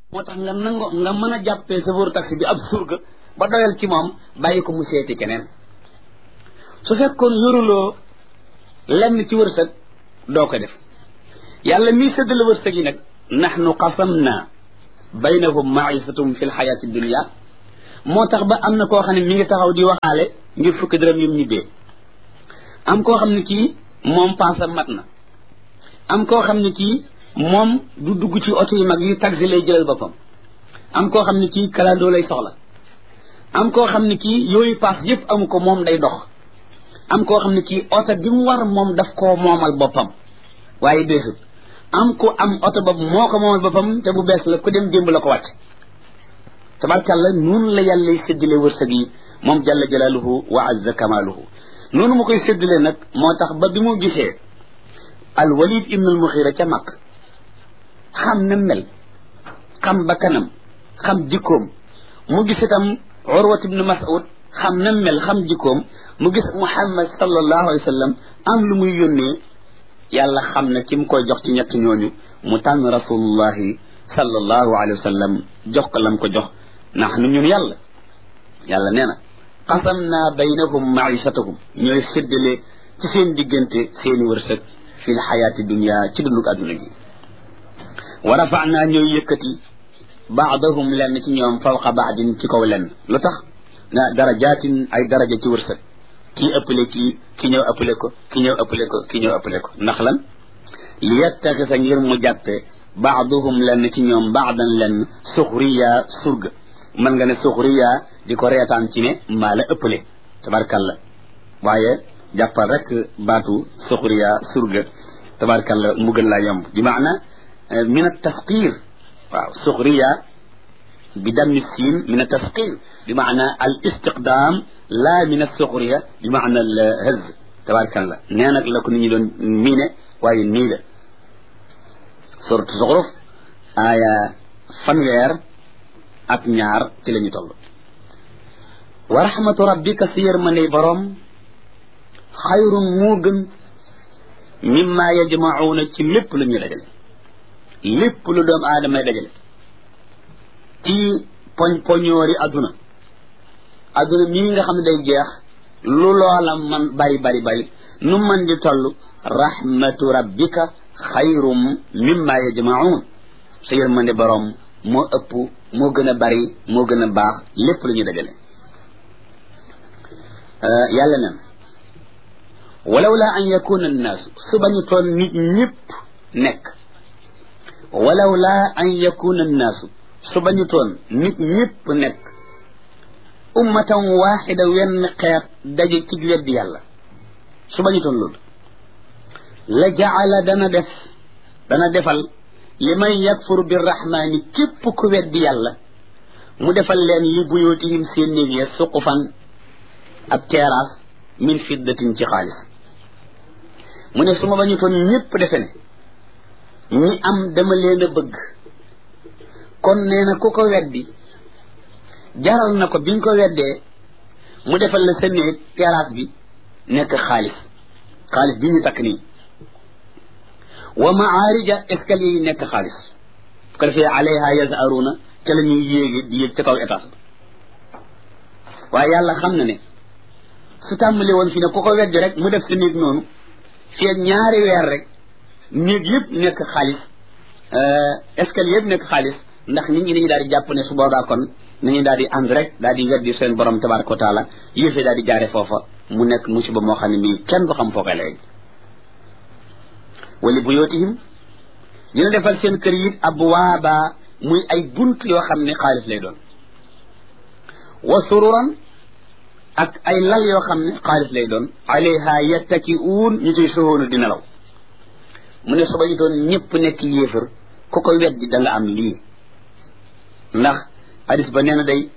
moo tax nga nango nga mën a jàppee chauffeur taxi bi ab surga ba doyal ci moom bàyyi ko mu seeti keneen su fekkoon yoruloo lenn ci wërsëg doo ko def yàlla mii séddale wërsëg yi nag nahnu qasamna baynahum ma'isatum fi lxayaati dunia moo tax ba am na koo xam ne mi ngi taxaw di waxaale ngir fukki dërëm yum ñibbee am koo xam ne kii moom paasa mat na am koo xam ne kii moom du dugg ci oto yu mag yi taxi lay jëlal boppam am koo xam ne kii kalandoo lay soxla am koo xam ne kii yooyu paas yëpp amu ko moom day dox am koo xam ne kii oto bi mu war moom daf koo moomal boppam waaye beesut am ku am oto boobu moo ko moomal boppam te bu bees la ku dem démb la ko wàcc tabarkàlla noonu la yàlla séddale wërsëg yi moom jalla jalaaluhu wa azza kamaaluhu noonu mu koy séddale nag moo tax ba bi mu gisee al walid ibn al muxira ca mag xam na mel xam bakkanam xam jikkoom mu gis itam urwat ibn mas'ud xam na mel xam jikkoom mu gis muhammad sallallahu alayhi wa sallam am lu muy yónnee yàlla xam na ki mu koy jox ci ñett ñooñu mu tànn rasulullahi sallallahu alayhi wa sallam jox ko lam ko jox ndax nu ñun yàlla nee na qasamna baynahum maishatahum ñooy séddale ci seen diggante seeni wërsëg fi l xayaati dunia ci dundug adduna gi wa rafa'na ñooy yëkkati baadahum lenn ci ñoom fawqa baadin ci kaw lenn lu tax na darajaatin ay daraja ci wërsëg kii ëppale ki ñëw ëppale ko ki ñëw ëppale ko ki ñëw ëppale ko ndax lan li yettaxisa ngir mu jàppe baaduhum lenn ci ñoom baadan lenn suxriya surga mën nga ne suxriya di ko reetaan ci ne maa la ëppale tabarkalla waaye jàppal rek baatu suxriya surga tabarkalla mu gën laa yomb bi maana min a tasqir waaw suxriya bi dammi siin min a tasqir bi maana al istiqdaam la min a suxriya bi maana al hëz tabarkalla nee nag la ko nit ñi doon miine waaye nii la suratu zuxruf aaya fanweer ak ñaar ci la ñu toll wa rahmatu rabbika si yërmandey boroom xayrun moo gën mimma yajmacuuna ci lépp lu ñuy dajale lépp lu doomu aadamay dajale ci poñoori adduna mii nga xam ne day jeex lu loola man bari nu man di toll rahmatu rabbika xayrum mimma yajmacuun sa yërmande boroom moo ëpp moo gën a bari moo gën a baax lépp lu ñuy dajale yàlla nen walaw la an yakuna annaasu su bañu toon nit ñëpp nekk walaw la an yakuna annaasu su bañu toon nit ñëpp nekk ummatan waxida wenn xeet daje ci weddi yàlla su bañu toon loolu la jaala dana defal li man yakfur birrahmani képp ku weddi yàlla mu defal leen li buyootihim seen néeg ya suqufan ab terrasse min fiddatin ci xaalis mu ne su ma bañu toon ñëpp defe ne ñi am dama leen a bëgg kon nee na ku ko weddi jaral na ko biñ ko weddee mu defal la sa néeg terrasse bi nekk xaalis bi ñu takk nii wa maarija escalier yi nekk xaalis bu ko defee alayha yazaruna ca la ñuy yéegi di yéeg ca kaw étage waaye yàlla xam na ne su tàmbalee woon fi ne ku ko weddi rek mu def sa néeg noonu fii ak ñaari weer rek néeg yëpp nekk xaalis escalier yëpp nekk xaalis ndax nit ñi dañuy daal di jàpp ne su boobaa kon nañuy daal di ànd rek daal di weddi seen borom tabaraka wa taala yëfee daal di jaare foofa mu nekk musiba moo xam ne mii kenn du xam foo koy lay wali buyootihim dina defal seen kër yi abwaaba muy ay bunt yoo xam ne xaalis lay doon wa sururan ak ay lal yoo xam ne xaalis lay doon alayha yattaki'uun ñu ciy soxoonu di nelaw mu ne suba ñu doon ñëpp nekk yéefar ku ko weddi da nga am lii ndax hadis ba nee na day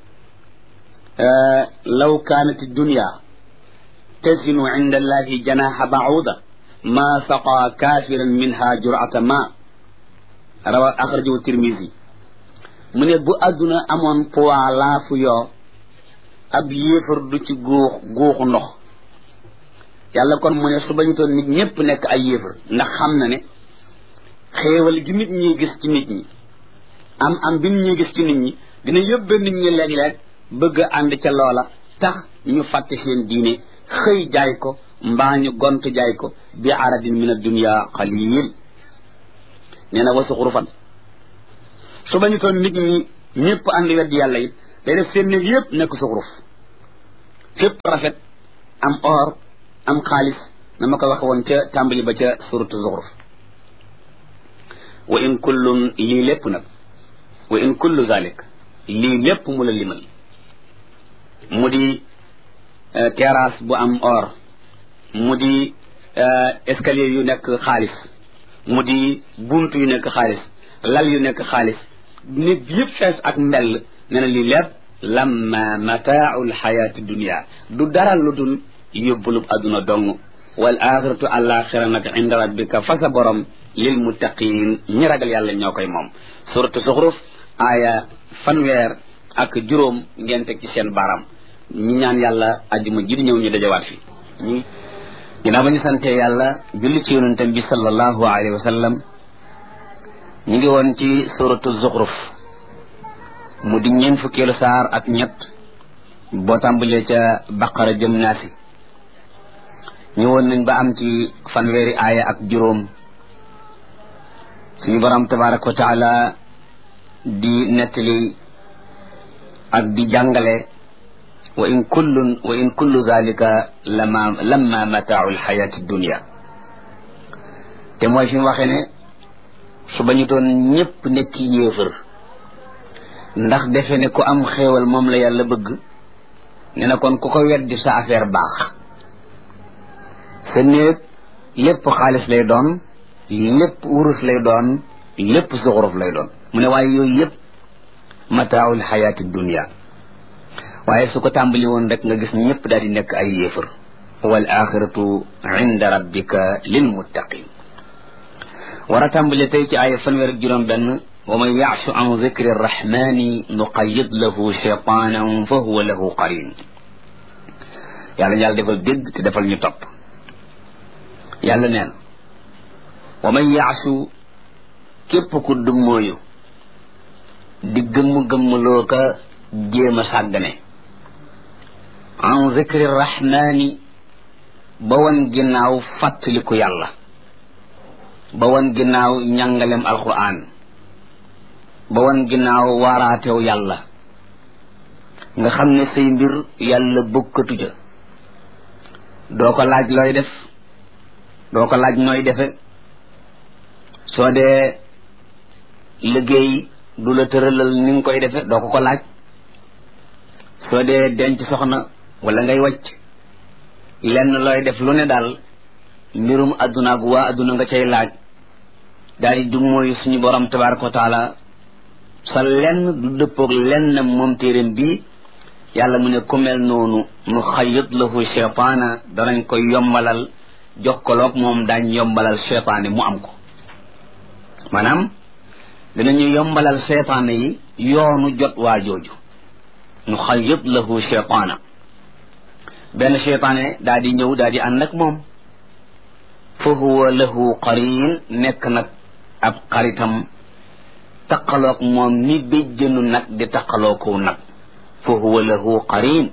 law kaanat dunya tazinu inda allahi janaha ba'uda ma saqa kafiran minha jur'ata ma rawa axrajahu tirmisi mu ne bu adduna amoon poids laafu yoo ab yéefar du ci guuxu ndox yàlla kon mu ne su bañu toon nit ñëpp nekk ay yéefar ndax xam na ne xéewal gi nit ñi gis ci nit ñi am bi ñuy gis ci nit ñi dina yóbbe nit ñi léeg-léeg bëgg a ànd ca loola tax ñu fàtte seen diine xëy jaay ko mbaa ñu gont jaay ko bi aradin min ad-dunya qalil nee na wa suxrufan su bañu toon nit ñi ñëpp ànd weddi yàlla it day def seen néeg yëpp nekk suxruf fépp rafet am or am xaalis na ma ko waxe woon ca tàmbali ba ca suratu zuxruf wa in kullun lii lépp nag wa in kullu zalik lii lépp mu la limal mu di terrasse bu am or mu di escalier yu nekk xaalis mu di bunt yu nekk xaalis lal yu nekk xaalis nit yëpp fees ak mbell nee na lii lépp lamma mataau lxayaati dunia du dara lu dul yóbbulub adduna dong wal axiratu alaxira nag inda rabbika fa sa borom lil muttaqin ñi ragal yàlla ñoo koy moom suratu zuxruf aaya fanweer ak juróom ngeen teg ci seen baram ñi ñaan yàlla ajjuma ji di ñëw ñu dajawaat fi ñi ginnaaw ba ñu sante yàlla julli ci yonentam bi sallallahu alayhi wa sallam ñu ngi woon ci suratu zuxruf mu di ñeent fukkeelu saar ak ñett boo tàmbalee ca baqara jëm naasi ñëwoon nañ ba am ci fanweeri aaya ak juróom suñu borom tabaraka wa taala di nettali ak di jàngale wa in kullu zalika lamma mataau alxayati dunia te mooy fi mu waxee ne su bañu doon ñëpp nekk yéefër ndax defe ne ku am xéewal moom la yàlla bëgg ne na kon ku ko weddi sa affaire baax sa néeg lépp xaalis lay doon lépp wurus lay doon lépp suxuruf lay doon mu ne waaye yooyu yëpp mataaul xayaati dunia waaye su ko tàmbali woon rek nga gis ñëpp daal di nekk ay yéefar wal axiratu inda rabbika lil muttaqin war a tàmbali tey ci aaya fanweer ak juróom benn wa man yaashu an zikri arrahmani nuqayyid lahu shaytanan fa huwa lahu qarin yàlla yàlla defal dégg te defal ñu topp yàlla neen wa man yaashu képp ku dummóoyu di gëmm-gëmmloo ka jéem a sàggane an zikri rahmani ba wan ginnaaw fàttaliku yàlla ba wan ginnaaw njàngalem alquran ba wan ginnaaw waaraatew yàlla nga xam ne say mbir yàlla bokkatu ja doo ko laaj looy def doo ko laaj nooy defe soo dee liggéey du la tëralal ni nga koy defe doo ko laaj soo dee denc soxna wala ngay wàcc lenn looy def lu ne daal mbirum adduna ak waa adduna nga cay laaj daal di du mooy suñu borom tabaraka wa taala sa lenn du dëppoog lenn moom téeréem bii yàlla mu ne ku mel noonu nu xayit lahu cheytaana danañ koy yombalal jox ko loog moom daañ yombalal cheytaane mu am ko maanaam dinañu yombalal cheytaane yi yoonu jot waa jooju nu xayit lahu cheytaana benn cheytaane daa di ñëw daa di ànd ak moom fa huwa lahu qarin nekk nag ab xaritam taqaloog moom ni béjjënu nag di taqaloo kow nag fa huwa lahu qarin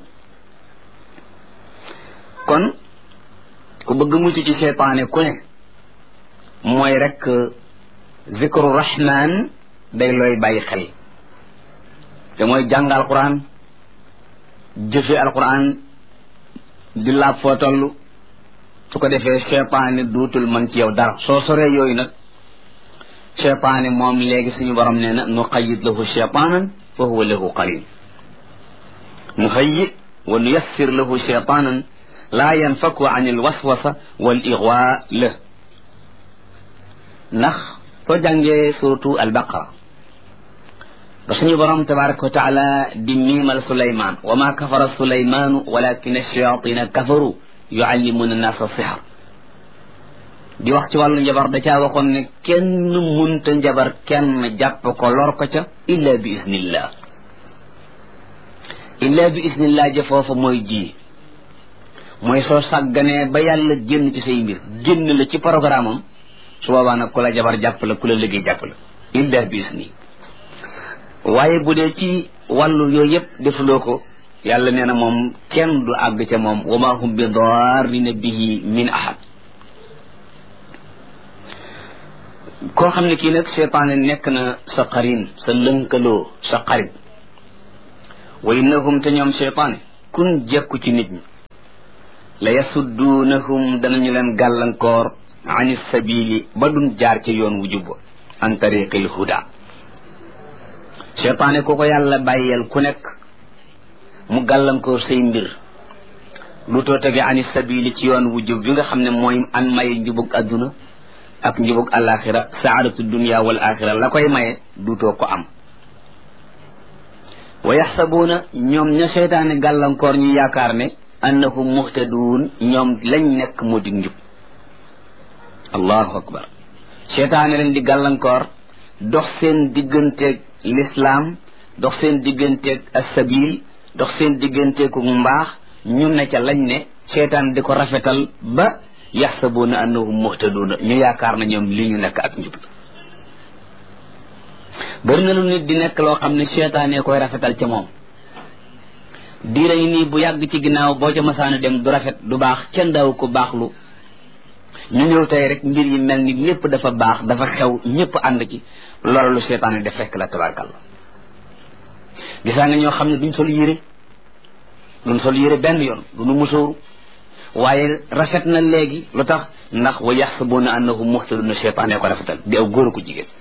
kon ku bëgg mucc ci cheytaane ku ne mooy rek zikru rahman day looy bàyyi xel te mooy jàng alquran jëfe alquran di laab foo toll su ko defee cheytaane duutul mën ci yow dara soo soree yooyu nag cheytaane moom léegi suñu borom nee na nu xayit lahu cheytaanan fa huwa lahu qarin nu xayit wa nu yassir lahu cheytaanan laa yanfaku an il waswasa wal igwa la ndax soo jàngee suratu albaqara ba suñu borom tabaraka wa taala di miimal suleyman wa ma kafara suleymanu walakin ash-shayatina kafaru yuallimuna nasa sihar di wax ci wàllu njabar da caa waxoon ne kenn munta njabar kenn jàpp ko lor ko ca illa bi iznillah illa bi iznillah ja foofa mooy ji mooy soo sàgganee ba yàlla génn ci say mbir génn la ci programme am su boobaa nag ku la jabar jàpp la ku la liggéey jàpp la illa bi izni waaye bu dee ci wàllu yooyu yëpp defuloo ko yàlla nee na moom kenn du àgg ca moom wa ma hum bi darrina bihi min ahad. koo xam ne kii nag seytaane nekk na sa qarin sa lënkaloo sa xarit wa innahum te ñoom seytaane kun jekku ci nit ñi la yasudduunahum danañu leen gàllankoor ani sabili ba duñ jaar ci yoon wu jub an tariqil huda. seytaane ku ko yàlla bàyyeel ku nekk mu gàllankoor say mbir lu too tege ani sabili ci yoon wu jub bi nga xam ne mooy an may njubug adduna ak njubug alaxira saadatu dunia wal axira la koy maye duutoo ko am. wa yaxsabuuna ñoom ña seytaane gàllankoor ñu yaakaar ne annahum muhtaduun ñoom lañ nekk moo dig njub. allahu akbar. seytaane leen di gàllankoor dox seen digganteeg lislaam dox seen digganteeg assabil dox seen digganteeg mbaax ñu ne ca lañ ne seytaan di ko rafetal ba yaxsabuuna annahum muhtaduuna ñu yaakaar na ñoom li ñu nekk ak njub. bari na lu nit di nekk loo xam ne seytaane koy rafetal ca moom diira yi nii bu yàgg ci ginnaaw boo ca masaana dem du rafet du baax kenn daaw ko baaxlu ñu ñëw tey rek mbir yi mel ni lépp dafa baax dafa xew ñëpp ànd ci loolu lu seytaane def fekk la tabarkalla. gisaa nga ñoo xam ne duñ sol yére benn yoon duñu musóoru waaye rafet na léegi lu tax ndax wa yaxsabuuna annahum muhtaduna seytaane ko rafetal di aw góor ko jigéen.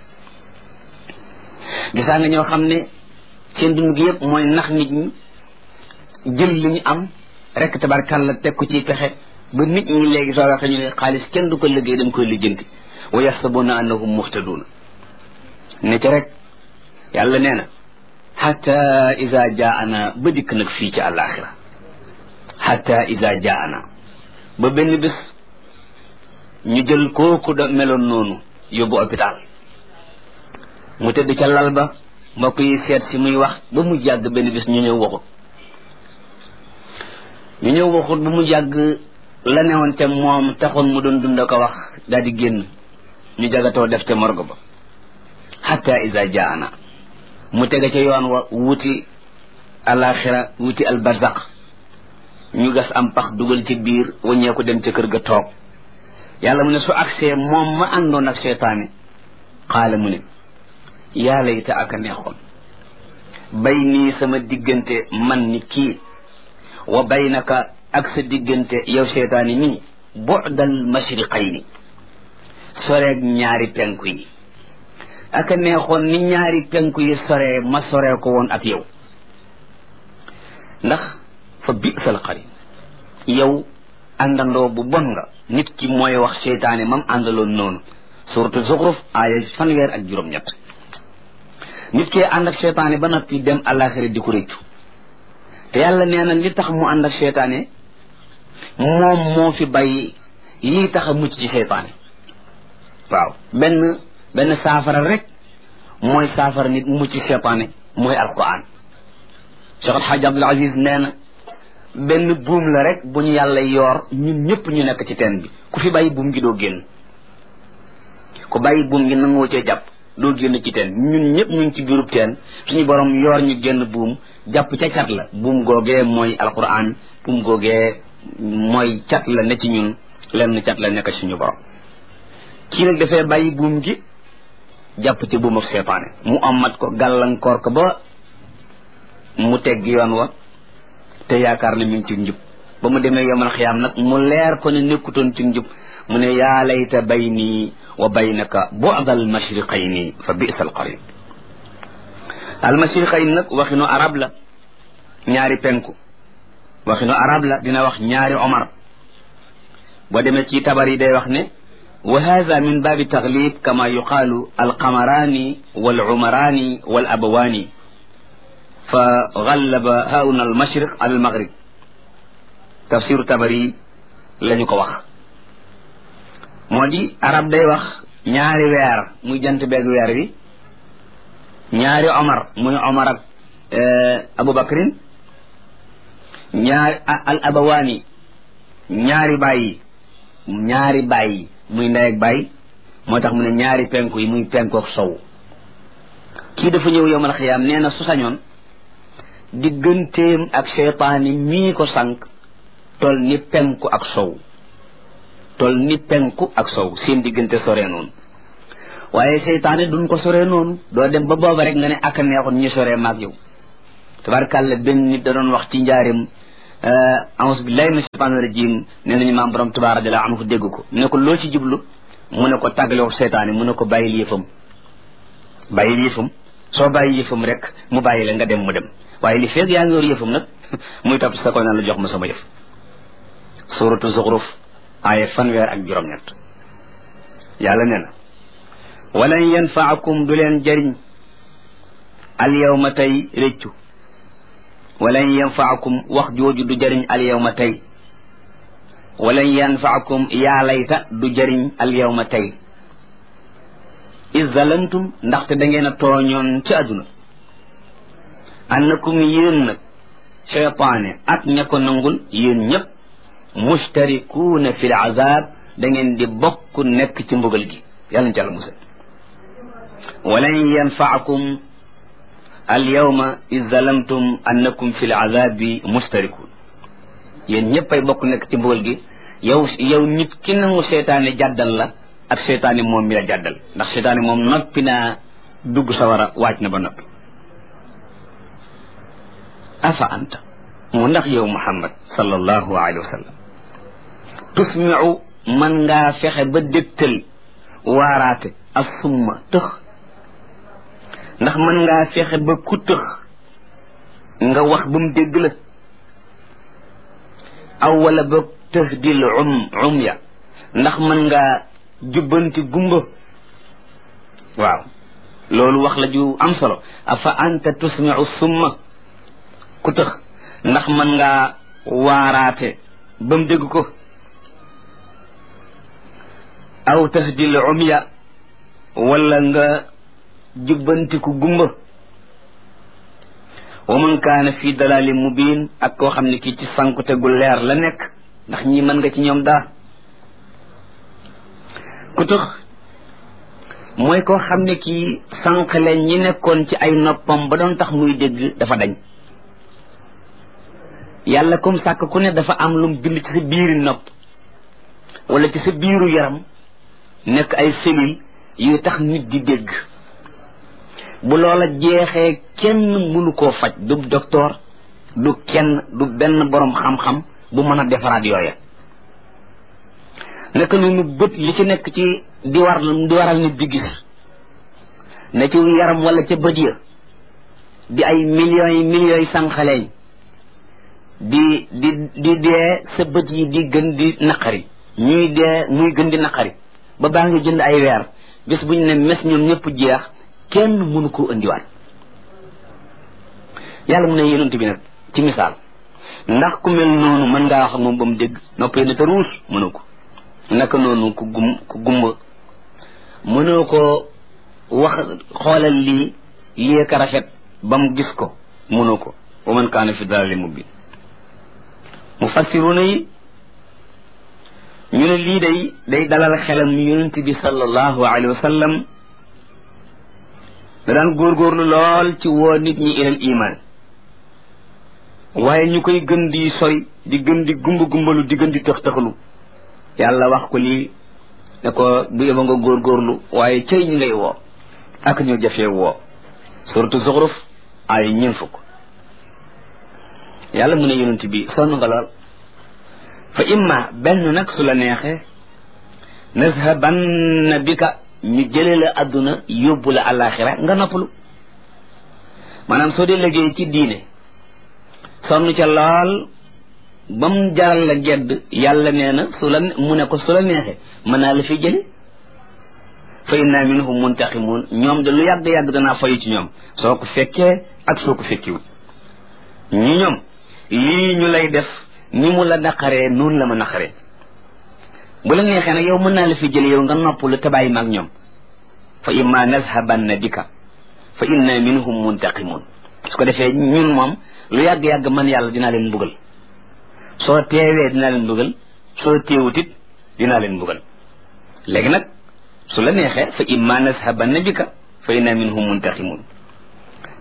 gisaa nga ñoo xam ne seen dund gi yëpp mooy nax nit ñi jël li ñu am rek tabarkalla teg ko ci pexe ba nit ñi léegi soo waxee ñu ne xaalis kenn du ko liggéey dañ koy lijjanti wa yaxsabuuna annahum muhtaduuna ne ci rek yàlla nee na xata ida jaana ba dikk nag fii ci àllaaxira xata ida jaana ba benn bés ñu jël kooku da meloon noonu yóbbu hôpital mu tëdd ca lal ba mbokk yi seet si muy wax ba mu jàgg benn bés ñu ñëw waxut ba mu jàgg la newoon te moom taxoon mu doon dund ko wax daal di génn ñu jagatoo def te morgue ba xatta isa jaana mu tege ca yoon wa wuti alaxira wuti albarzaq ñu gas am pax dugal ci biir waññeeku dem ca kër ga toog yàlla mu ne su agsee moom ma àndoon ak seytaane xaala mu ne yaa layta aka neexoon bay nii sama diggante man ni kii wa baynaka ak sa diggante yow seytaane nii bu'dal mashriqayni soreeg ñaari penku yi aka neexoon ni ñaari penku yi soree ma soree ko woon ak yow ndax fa bi'sal qarin yow àndandoo bu bon nga nit ki mooy wax seytaane mam àndaloon noonu suratu Zuxruf aaya fanweer ak 7 nit ki ànd ak seytaane ba noppi dem àllaaxira di ko réccu te yàlla nee na li tax mu ànd ak seytaane moom moo fi bàyyi lii tax a mucc ci seytaane waaw benn saafara rek mooy saafara nit mucc ci seytaane mooy alquran. Cheikh El Hadj Abdoul Aziz nee na benn buum la rek bu ñu yàlla yoor ñun ñëpp ñu nekk ci teen bi ku fi bàyyi buum gi doo génn ku bàyyi buum gi nangoo cee jàpp doo génn ci teen ñun ñëpp ñu ngi ci biirub teen suñu borom yoor ñu génn buum jàpp ca cat la buum googee mooy alquran buum googee mooy cat la ne ci ñun lenn cat la nekk suñu borom. kii nag dafay bàyyi buum gi jàpp ci buum ak seytaane mu amat ko gàllankoor ko ba mu tegg yoon wa te yaakaar ne mi ngi ci njub ba mu demee yomal xiyaam nag mu leer ko ne nekkutoon ci njub mu ne yaa layta bayni wa baynaka bu'da al mashriqayni fa bi'sa al qarin. al mashriqayn nag waxinu arab la ñaari penku waxinu arab la dina wax ñaari omar boo demee ci tabar yi day wax ne wa hadha min baabi taglib kama yuqaalu alqamaraani wal umaraani wal abawaani fa gallaba hauna al mashriq ala al maghrib tafsiru tabari lañu ko wax moo di arab day wax ñaari weer muy jant beeg weer wi ñaari omar muy omar ak abubakrin ñaari al abawaani ñaari bàyyi muy ndey ak bàyyi moo tax mu ne ñaari penku yi muy penkook sow kii dafa ñëw yowmal xiyaam nee na su sañoon digganteem ak seytaani mii ko sànq tol ni penku ak sow seen diggante soree noonu waaye seytaane duñ ko soree noonu doo dem ba booba rek nga ne ak neexoon ñu soree maag yow tabarkàlla benn nit da doon wax ci njaarim a'uuzu billahi mina shaytaani rajim nee nañu maam borom Tuubaa radiyallaahu anhu dégg ko ne ko loo ci jublu mu ne ko tàggaloo seytaane mu ne ko bàyyil yëfam soo bàyyi yëfam rek mu bàyyi la nga dem mu dem waaye li feeg yaa ngi yor yëfam nag muy topp sa koy naan la jox ma sama yëf suuratu Zuxruf aaya fanweer ak 8 yàlla nee na walan yanfaakum du leen jëriñ al yawma tey réccu walan yanfaakum wax jooju du jëriñ al yawma tey walan yanfaakum yaa layta du jëriñ al yawma tey iz zalamtum ndaxte da ngeen a tooñoon ci àdduna annakum yéen nag cheytaane ak ña ko nangul yéen ñëpp mustarikuuna fi l azab da ngeen di bokk nekk ci mbugal gi yàlla na ci àlla musal walan yanfaakum al yawma iz zalamtum annakum fi l azabi mustarikuun yéen ñëpp ay bokk nekk ci mbugal gi yow nit ki nangu seytaane jàddal la ak seytaane moom mi la jàddal ndax seytaane moom noppi naa dugg sawara waaj na ba noppi afa anta mu ndax yow Muhammad sallallahu alayhi wa sallam tusmiu man ngaa fexe ba dégtal waaraate ak summa tëx ndax man ngaa fexe ba ku tëx nga wax ba mu dégg la aw wala ba tahdil umya ndax man ngaa jubbanti gumba waaw loolu wax la ju am solo afa anta tusmiu summa ku tëx ndax man ngaa waaraate ba mu dégg ko aw tahdil umya wala nga jubbanti ku gumba wa man kaana fi dalalin mubin ak koo xam ne kii ci sankute gu leer la nekk ndax ñi mën nga ci ñoom daa ku tëx mooy koo xam ne kii sànqale ñi nekkoon ci ay noppam ba doon tax muy dégg dafa dañ yàlla comme sàkk ku ne dafa am lum bind ci sa biiri nopp wala ci sa biiru yaram nekk ay cellules yu tax nit di dégg bu loola jeexee kenn mënu koo faj du docteur du kenn du benn borom xam-xam bu mën a defaraat yooya naka noonu bët li ci nekk ci di waral nit di gis ne ci yaram wala ca bët ya di ay millions yi sànqaleñ di dee sa bët yi di gën di naqari ñuy dee muy gën di naqari ba baa ngi jënd ay weer bés bu ñu ne mes ñoom ñëpp jeex kenn mënu ko indiwaat yàlla mu ne yonent bi nag ci misaal ndax ku mel noonu mën ngaa wax ak moom ba mu dégg noppee na te ruus mënu ko naka noonu ku gumba mënoo ko wax xoolal lii ka rafet ba mu gis ko mënoo ko wa man kaana fi dalalin mubin mufassiruna yi ñu ne lii day dalal xelam yonent bi sallallahu alayhi wa sallam da daan góorgóorlu lool ci woo nit ñi ilal iman waaye ñu koy gën di soy di gën di gumbalu di gën di tëx-tëxalu yàlla wax ko lii ne ko bu yeba nga góorgóorlu waaye cëy ñi ngay woo ak ñu jafee woo suratu Zuxruf ay 40 yàlla mu ne yonent bi sonn nga lool fa imma benn nag su la neexee nazhabanna bika ñu jële la adduna yóbbu la àllaaxira nga noppalu maanaam soo dee liggéey ci diine sonn ca lool ba mu jaral la gedd yàlla nee na mu ne ko su la neexee mën naa la fi jële fa inna minhum muntaqimun ñoom de lu yàgg-yàgg danaa fayu ci ñoom soo ko fekkee ak soo ko fekkiwul ñoom lii ñu lay def ni mu la naqaree noonu la ma naqaree bu la neexee nag yow mën naa la fi jële yow nga noppalu te bàyyi maag ñoom fa imma nazhabanna bika fa inna minhum muntaqimun su ko defee ñun moom lu yàgg-yàgg man yàlla dinaa leen mbugal soo teewee dinaa leen mbugal soo teewutit dinaa leen mbugal léegi nag su la neexee fa imma nazhabanna bika fa inna minhum muntaqimun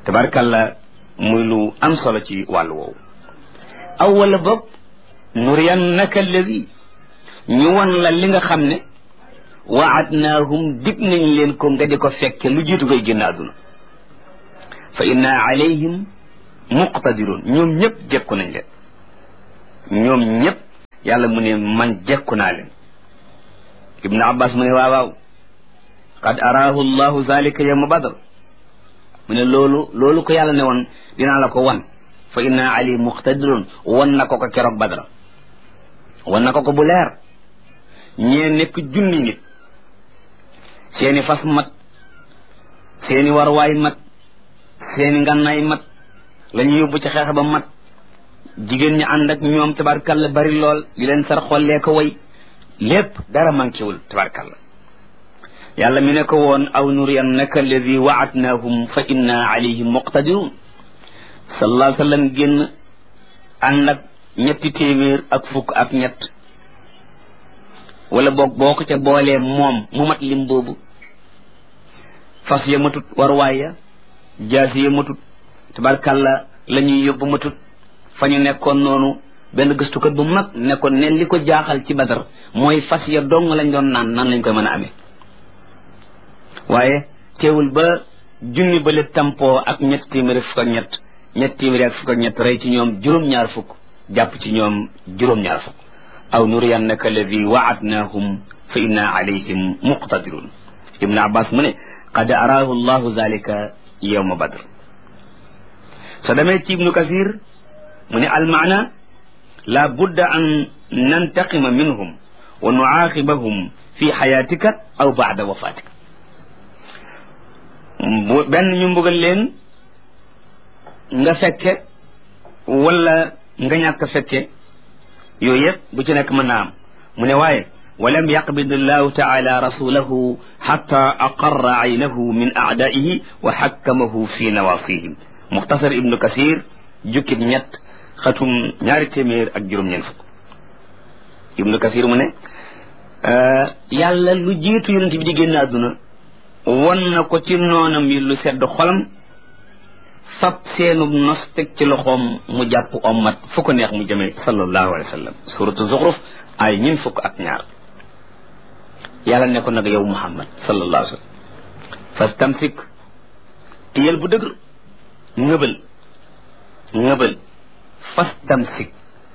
tabarkalla muy lu am solo ci wàllu woowu. aw wala boog nuriyannaka alladi ñu won la li nga xam ne waadnaahum dig nañ leen ko nga di ko fekke lu jiitu ngay génn àdduna fa inna alayhim muqtadirun ñoom ñëpp jekku nañ leen ñoom ñëpp yàlla mu ne man jekku naa leen. ibnu abbas mu ne waaw qad araahu llahu zalika yawma badr mu ne loolu ko yàlla ne woon dinaa la ko wan fa inna alayhim muqtadirun wan na ko keroog badra wan na ko bu leer. ñee nekk junni nit seeni fas mat seeni warwaay mat seeni ngànnaay mat la ñu yóbbu ci xeex ba mat jigéen ñi ànd ak ñoom tabarkalla bari lool di leen sar xollee ko way lépp dara manquéwul tabarkalla yàlla mi ne ko woon aw nuriyannaka alladi waadnaahum fa inna alayhim muqtadirun sallallahu alayhi wa sallam génn ànd ak ñetti téeméer ak fukk ak ñett wala boog boo ko ca boolee moom mu mat lim boobu fas ya matut warwaay ya jaasi ya matut tabarkalla la ñuy yóbbu matut fa ñu nekkoon noonu benn gëstukat bu mag nekkoon ne li ko jaaxal ci Badar mooy fas ya dong lañ doon naan nan lañ koy mën a amee waaye teewul ba junni ba le tampoo ak ñett téeméer fukk ak ñett téeméer ak fukk ak ñett rey ci ñoom juróom-ñaar fukk jàpp ci ñoom juróom-ñaar fukk aw nuriyannaka alladi waadnaahum fa inna alayhim muqtadirun. ibnu abbas mu ne qad araahu llahu zalika yawma badr. so demee ci ibnu kasir mu ne almaana la budda an nantaqima minhum wa nuaaqibahum fi xayaatika aw baada wafatika. benn ñu mbugal leen nga fekke wala nga ñàkk fekke yooyu yëpp bu ci nekk mën naa am mu ne waaye walam yaqbid allahu taala rasulahu xata aqarra aynahu min aadaihi wa xakkamahu fi nawasihim. muxtasar ibnu kasir jukkib ñett xatum ñaari téeméer ak juróom-ñeent fukk. ibnu kasir mu ne yàlla lu jiitu yonent bi di génn àdduna won na ko ci noonam yi lu sedd xolam fab seenub nos teg ci loxoom mu jàpp ommat fu ko neex mu jëmee sallallahu alayhi wa sallam. suratu zuxruf ay ñin fukk ak ñaar. yàlla ne ko nag yow muhammad sallallahu alayhi wa sallam fastamsik tiyel bu dëgër ngëbal fastamsik.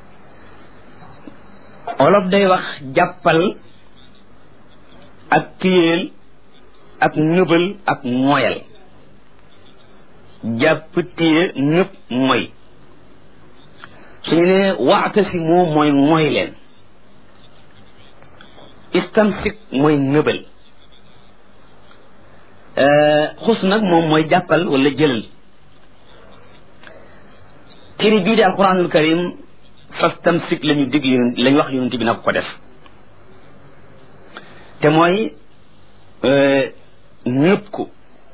olof day wax jàppal ak tiyeel ak ngëbal ak moyal. jàpp téye ñëpp mooy suñu ne waatasimu mooy mooy leen istamsik mooy ngëbal xus nag moom mooy jàppal wala jëlal. téere bii di alquranul karim fastamsik lañu dig lañ wax yonent bi na ko def te mooy ñëpp ko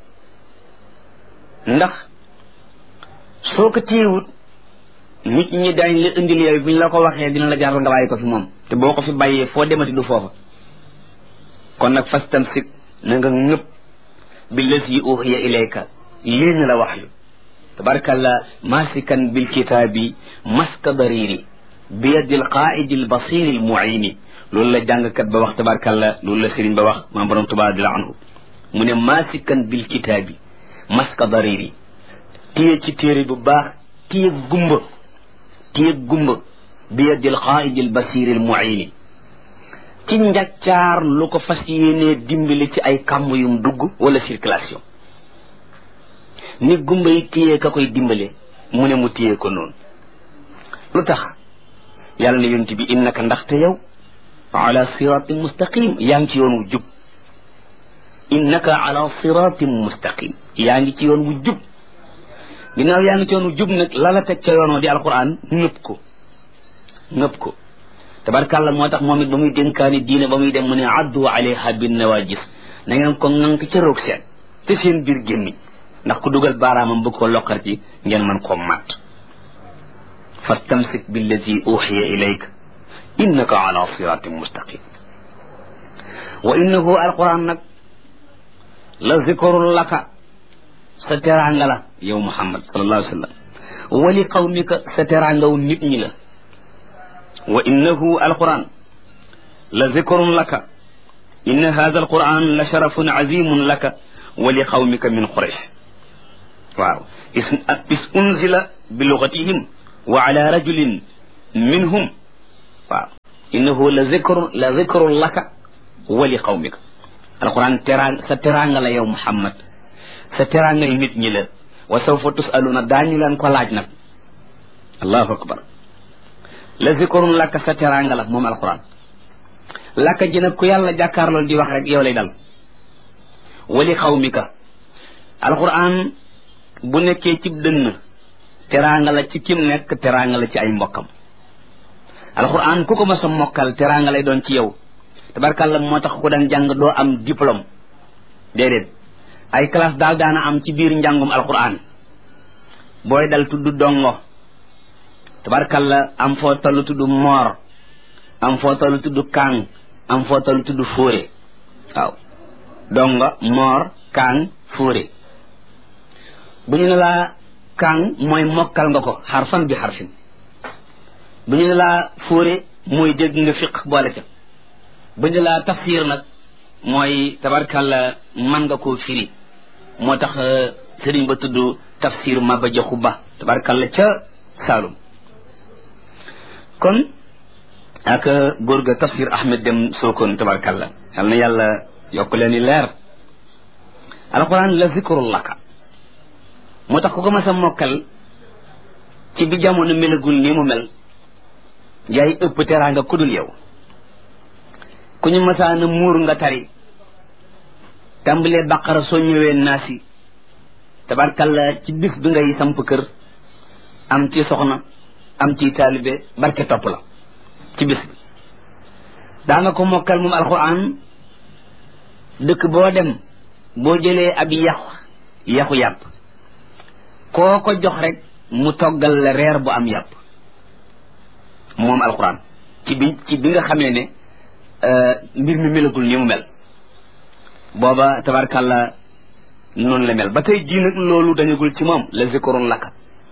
ndax soo ko téyewut nit ñi dañ la indil yooyu bu ñu la ko waxee dina la jaral nga bàyyi ko fi moom te boo ko fi bàyyee foo demati du foofa. kon nag fastamsik na nga ñëpp billazi uhiya ilayka lii ñu la wax yu tabarakalla masikan bil kitaabi maska dariri bi yadil qaidi al basiri al muini. loolu la jàngkat ba wax tabarakalla loolu la sëriñ ba wax maam borom Tuubaa radiyallahu anhu mu ne masikan bil kitaabi maska dariri téye ci téere bu baax téye gumba bi yadil qaidi al basiri al muini. ci njaccaar lu ko fas yéenee dimbali ci ay kàmm yum dugg wala circulation ni gumba yi téye ka koy dimbale mu ne mu téye ko noonu. lu tax yàlla ne yonent bi innaka ndaxte yow ala siratin mustaqim yaa ngi ci yoon wu jub. innaka ala siratin mustaqim yaa ngi ci yoon wu jub. ginnaaw yaa ngi ci yoon wu jub nag la la teg ca yoon wa di alquran ngëpp ko tabarkàlla moo tax moom it ba muy dénkaani diine ba muy dem mu ne addu alayha bin nawajis na ngeen ko ŋànk ca roog seen te seen biir gémmiñ ndax ku dugal baaraamam bëgg ko loqar ci ngeen mën koo matt. fastamsik billadi uxiya ilayka innaka ala siratin mustaqim. wa innahu alquran nag la zikrun laka sa teraanga la yow Muhammad sallallahu alayhi wa sallam wa li qawmika sa teraangaw nit ñi la wa innahu alquran la zikrun laka inna hadha alquran la sharafun azimun laka wa li qawmika min quraish waaw is unzila bi lugatihim wa ala rajulin minhum waaw innahu la zikrun laka wa li qawmika alquran sa teraanga la yow Muhammad sa teraanga yi nit ñi la wa sawfa tusaluna daañu leen ko laaj nag allahu akbar la zikrun laka sa teraanga la moom alquran laka ji nag ku yàlla jàkkaarlool di wax rek yow lay dal wali xawmika alquran bu nekkee ci dënn teraanga la ci kim nekk teraanga la ci ay mbokkam alquran ku ko mas a mokkal teraanga lay doon ci yow tabarkàlla moo tax ku daan jàng doo am diplôme déedéet ay classe daal daana am ci biir njàngum alquran booy dal tudd dongo tabarkàlla am foo tollu tudd moor am foo tollu tudd kàng am foo tollu tudd fóore waaw dongo moor kàng fóore bu ñu ne laa kàng mooy mokkal nga ko xarfan bi xarfin bu ñu ne laa fóore mooy dégg nga fiq boole ca bu ñu laa tafsir nag mooy tabarkàlla man nga koo firi moo tax sëriñ ba tudd tafsir Maba Jaxu Ba tabarkàlla ca Saalum kon ak góor ga tafsir Ahmed Dem Sokone tabarkàlla yal na yàlla yokk leen i leer alquran la zikrul laka moo tax ku ko mas a mokkal ci bi jamono melagul nii mu mel yaay ëpp teraanga ku dul yow ku ñu masaana muur nga tari tàmbalee baqara soo ñëwee naasi tabarkalla ci bis bi ngay samp kër am ci soxna am ci taalibe barke topp la ci bis bi daanga ko mokkal moom alquran dëkk boo dem boo jëlee ab yaxu yàpp koo ko jox rek mu toggal la reer bu am yàpp moom alquran ci bi nga xamee ne mbir mi melagul ni mu mel booba tabarkàlla noonu la mel ba tey jii nag loolu dañagul ci moom la zikrun laka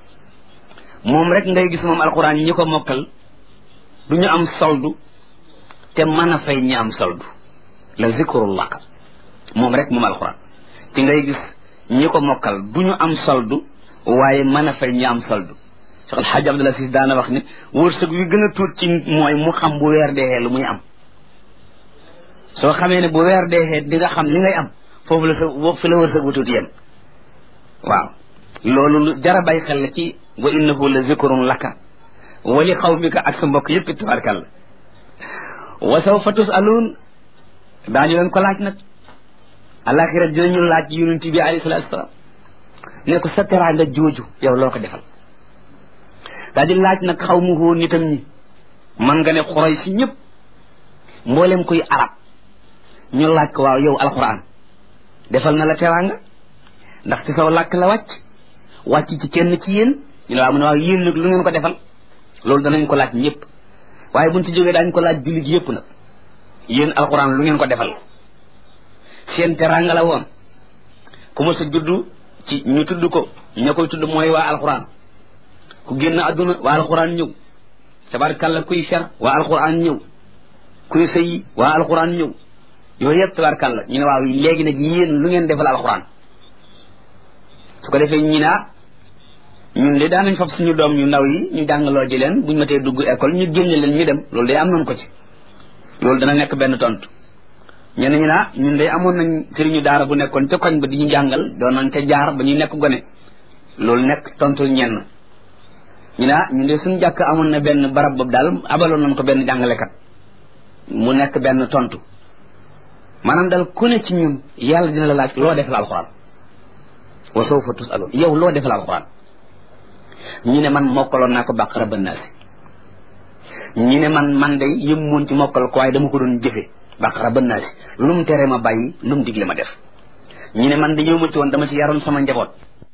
moom rek ngay gis moom alquran ñi ko mokkal du ñu am soldu te mën a fay ñi am soldu la zikrun laka moom rek moom alquran ci ngay gis ñi ko mokkal du ñu am soldu waaye mën a fay ñi am soldu Cheikh Alhaji Abdul Aziz daana wax ne wërsëg wi gën a tuut ci mooy mu xam bu weer deexee lu muy am soo xamee ne bu weer deexee di nga xam li ngay am foofu la fi la wërsëg bu tuuti yem waaw loolu lu jara bàyyi xel la ci wa innahu la zikrun laka wa li qawmika ak sa mbokk yëpp tabarkàlla wa sawfa tusaluun daañu leen ko laaj nag alaxira dinañu laaj yonent bi alayhi salaatu wasalaam ne ko sa teraanga jooju yow loo ko defal daa di laaj nag xaw mu hoo nitam ñi man nga ne xuray si ñëpp mboolem kuy arab ñu laaj ko waaw yow alquran defal na la teraanga ndax ci saw làkk la wàcc ci kenn ci yéen ñu ne waaw mu ne waaw yéen nag lu ngeen ko defal loolu danañ ko laaj ñëpp waaye buñ ci jógee daañ ko laaj jullit yëpp nag yéen alquran lu ngeen ko defal seen teraanga la woon ku ma sa juddu ci ñu tudd ko ña koy tudd mooy waa alquran ku génn àdduna waa alquran ñëw tabarkàlla kuy fer waa alquran ñëw kuy sëyi waa alquran ñëw yooyu yëpp tabarkàlla ñu ne waaw léegi nag yéen lu ngeen defal alquran su ko defee ñi naa ñun de daanañ fab suñu doom ñu ndaw yi ñu jàngaloo ji leen buñ matee dugg école ñu génne leen ñu dem loolu day am nañ ko ci loolu dana nekk benn tontu ñenn ñi naa ñun de amoon nañ sëriñu daara bu nekkoon ca koñ ba di ñu jàngal doon nañ ca jaar ba ñuy nekk gone loolu nekk tontul ñenn ñu naa ñun de suñu jàkk amoon na benn barab boobu daal abaloon nañ ko benn jàngalekat mu nekk benn tontu maanaam daal ku ne ci ñun yàlla dina la laaj loo defal alxuraan wa sawfa tusaluun yow loo defal alxuraan ñi ne man mokkaloon naa ko bàqara ba naasi ñi ne man day yëmmoon ci mokkal ko waaye dama ko doon jëfe bàqara ba naasi lu mu tere ma bàyyi lu mu digle ma def ñi ne man da ñëw ma ci woon dama ci yaroon sama njaboot